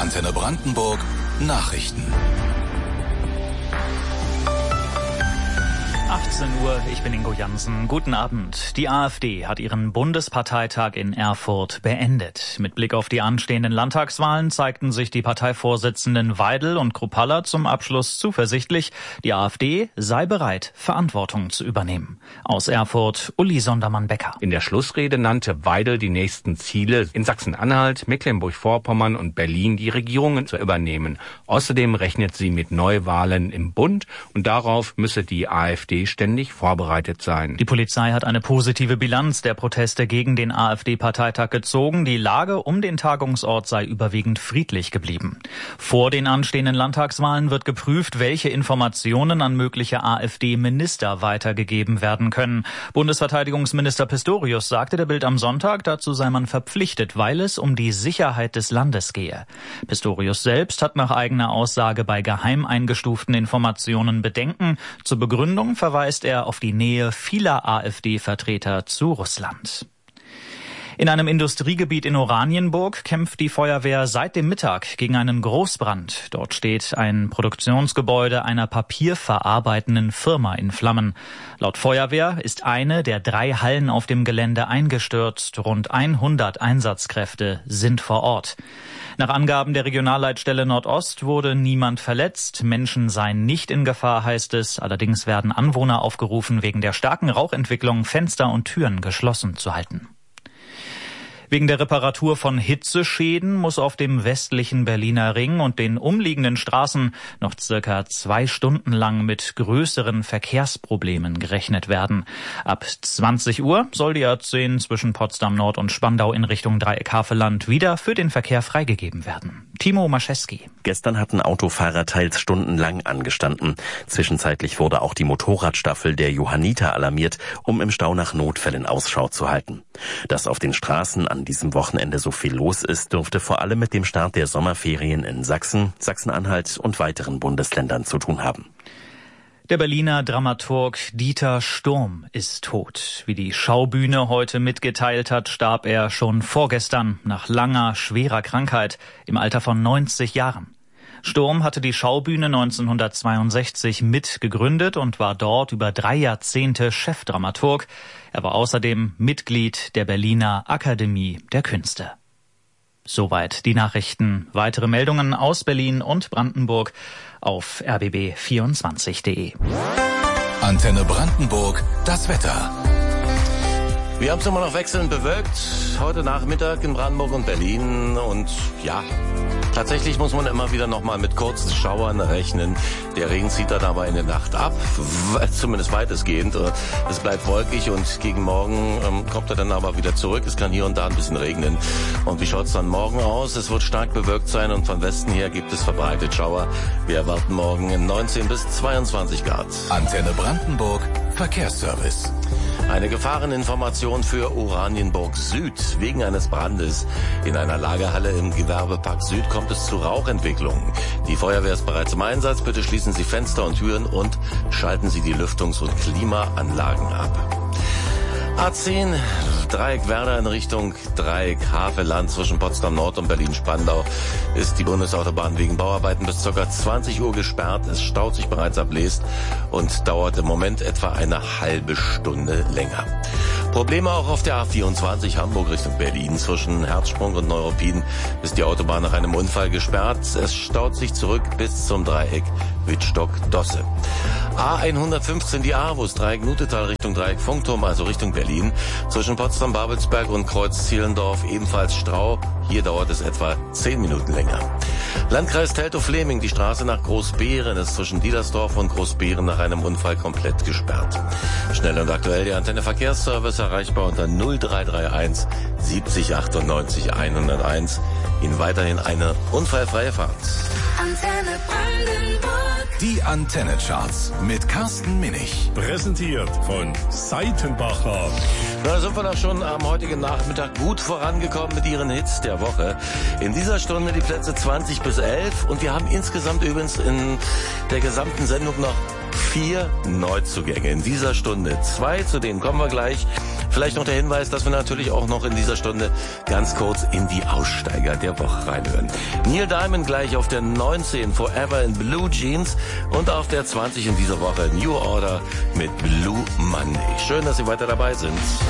Antenne Brandenburg Nachrichten. 18 Uhr, ich bin Ingo Jansen. Guten Abend. Die AfD hat ihren Bundesparteitag in Erfurt beendet. Mit Blick auf die anstehenden Landtagswahlen zeigten sich die Parteivorsitzenden Weidel und Kruppalla zum Abschluss zuversichtlich. Die AfD sei bereit, Verantwortung zu übernehmen. Aus Erfurt, Uli Sondermann-Becker. In der Schlussrede nannte Weidel die nächsten Ziele, in Sachsen-Anhalt, Mecklenburg-Vorpommern und Berlin die Regierungen zu übernehmen. Außerdem rechnet sie mit Neuwahlen im Bund und darauf müsse die AfD ständig vorbereitet sein. Die Polizei hat eine positive Bilanz der Proteste gegen den AfD-Parteitag gezogen. Die Lage um den Tagungsort sei überwiegend friedlich geblieben. Vor den anstehenden Landtagswahlen wird geprüft, welche Informationen an mögliche AfD-Minister weitergegeben werden können. Bundesverteidigungsminister Pistorius sagte der Bild am Sonntag, dazu sei man verpflichtet, weil es um die Sicherheit des Landes gehe. Pistorius selbst hat nach eigener Aussage bei geheim eingestuften Informationen Bedenken. Zur Begründung verweist er auf die Nähe vieler AfD-Vertreter zu Russland. In einem Industriegebiet in Oranienburg kämpft die Feuerwehr seit dem Mittag gegen einen Großbrand. Dort steht ein Produktionsgebäude einer papierverarbeitenden Firma in Flammen. Laut Feuerwehr ist eine der 3 Hallen auf dem Gelände eingestürzt. Rund 100 Einsatzkräfte sind vor Ort. Nach Angaben der Regionalleitstelle Nordost wurde niemand verletzt. Menschen seien nicht in Gefahr, heißt es. Allerdings werden Anwohner aufgerufen, wegen der starken Rauchentwicklung Fenster und Türen geschlossen zu halten. Wegen der Reparatur von Hitzeschäden muss auf dem westlichen Berliner Ring und den umliegenden Straßen noch circa 2 Stunden lang mit größeren Verkehrsproblemen gerechnet werden. Ab 20 Uhr soll die A10 zwischen Potsdam Nord und Spandau in Richtung Dreieck-Havelland wieder für den Verkehr freigegeben werden. Timo Mascheski. Gestern hatten Autofahrer teils stundenlang angestanden. Zwischenzeitlich wurde auch die Motorradstaffel der Johanniter alarmiert, um im Stau nach Notfällen Ausschau zu halten. Dass auf den Straßen an diesem Wochenende so viel los ist, dürfte vor allem mit dem Start der Sommerferien in Sachsen, Sachsen-Anhalt und weiteren Bundesländern zu tun haben. Der Berliner Dramaturg Dieter Sturm ist tot. Wie die Schaubühne heute mitgeteilt hat, starb er schon vorgestern nach langer, schwerer Krankheit im Alter von 90 Jahren. Sturm hatte die Schaubühne 1962 mitgegründet und war dort über 3 Jahrzehnte Chefdramaturg. Er war außerdem Mitglied der Berliner Akademie der Künste. Soweit die Nachrichten. Weitere Meldungen aus Berlin und Brandenburg auf rbb24.de. Antenne Brandenburg, das Wetter. Wir haben es immer noch wechselnd bewölkt, heute Nachmittag in Brandenburg und Berlin und ja, tatsächlich muss man immer wieder nochmal mit kurzen Schauern rechnen. Der Regen zieht dann aber in der Nacht ab, zumindest weitestgehend. Es bleibt wolkig und gegen Morgen kommt er dann aber wieder zurück. Es kann hier und da ein bisschen regnen. Und wie schaut es dann morgen aus? Es wird stark bewölkt sein und von Westen her gibt es verbreitet Schauer. Wir erwarten morgen 19 bis 22 Grad. Antenne Brandenburg, Verkehrsservice. Eine Gefahreninformation für Oranienburg Süd. Wegen eines Brandes in einer Lagerhalle im Gewerbepark Süd kommt es zu Rauchentwicklung. Die Feuerwehr ist bereits im Einsatz. Bitte schließen Sie Fenster und Türen und schalten Sie die Lüftungs- und Klimaanlagen ab. A10, Dreieck Werder in Richtung Dreieck Havelland zwischen Potsdam Nord und Berlin-Spandau ist die Bundesautobahn wegen Bauarbeiten bis ca. 20 Uhr gesperrt. Es staut sich bereits ab Leest und dauert im Moment etwa eine halbe Stunde länger. Probleme auch auf der A24 Hamburg Richtung Berlin. Zwischen Herzsprung und Neuruppin ist die Autobahn nach einem Unfall gesperrt. Es staut sich zurück bis zum Dreieck Wittstock-Dosse. A115 die Aarhus, Dreieck Nutetal Richtung Dreieck Funkturm, also Richtung Berlin. Zwischen Potsdam-Babelsberg und Kreuz-Zielendorf ebenfalls Stau. Hier dauert es etwa 10 Minuten länger. Landkreis Teltow-Fläming, die Straße nach Großbeeren ist zwischen Dielersdorf und Großbeeren nach einem Unfall komplett gesperrt. Schnell und aktuell der Antenne Verkehrsservice erreichbar unter 0331 70 98 101. Ihnen weiterhin eine unfallfreie Fahrt. Antenne Brandenburg. Die Antenne-Charts mit Carsten Minich. Präsentiert von Seitenbacher. Da sind wir doch schon am heutigen Nachmittag gut vorangekommen mit Ihren Hits der Woche. In dieser Stunde die Plätze 20 bis 11 und wir haben insgesamt übrigens in der gesamten Sendung noch 4 Neuzugänge in dieser Stunde. 2, zu denen kommen wir gleich. Vielleicht noch der Hinweis, dass wir natürlich auch noch in dieser Stunde ganz kurz in die Aussteiger der Woche reinhören. Neil Diamond gleich auf der 19, Forever in Blue Jeans, und auf der 20 in dieser Woche New Order mit Blue Monday. Schön, dass Sie weiter dabei sind.